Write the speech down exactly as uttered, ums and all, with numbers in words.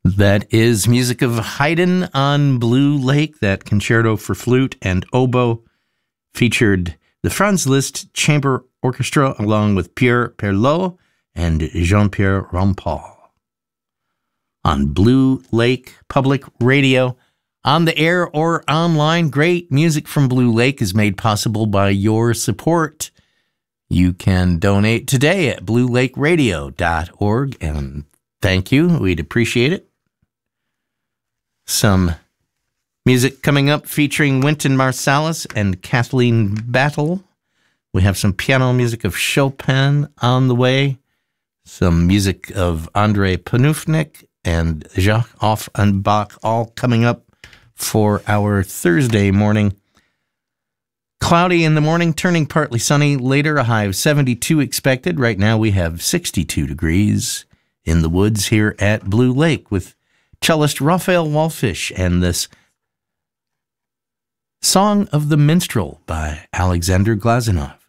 That is music of Haydn on Blue Lake. That concerto for flute and oboe featured the Franz Liszt Chamber Orchestra along with Pierre Perlot and Jean-Pierre Rampal. On Blue Lake Public Radio, on the air or online, great music from Blue Lake is made possible by your support. You can donate today at blue lake radio dot org, and thank you. We'd appreciate it. Some music coming up featuring Wynton Marsalis and Kathleen Battle. We have some piano music of Chopin on the way, some music of Andrei Panufnik and Jacques Offenbach, all coming up for our Thursday morning. Cloudy in the morning, turning partly sunny. Later, a high of seventy-two expected. Right now, we have sixty-two degrees in the woods here at Blue Lake with cellist Raphael Wallfish and this Song of the Minstrel by Alexander Glazunov.